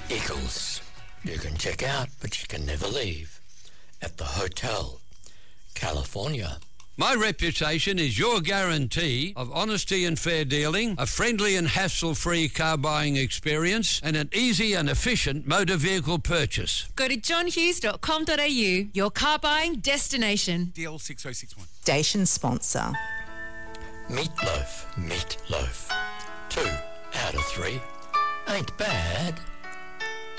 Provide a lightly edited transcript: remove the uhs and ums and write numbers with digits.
Eagles. You can check out, but you can never leave. At the Hotel, California. My reputation is your guarantee of honesty and fair dealing, a friendly and hassle-free car buying experience, and an easy and efficient motor vehicle purchase. Go to johnhughes.com.au, your car buying destination. DL 6061. Station sponsor. Meatloaf. 2 out of 3. Ain't bad.